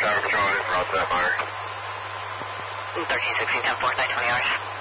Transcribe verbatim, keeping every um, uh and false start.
Tower Patrol, in for Sapphire. thirteen sixteen ten four, nine twenty hours.